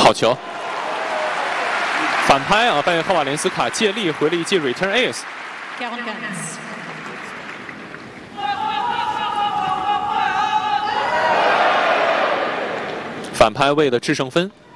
好球，反拍啊，被赫瓦连斯卡借力回了一记 return ace。 反拍为了制胜分。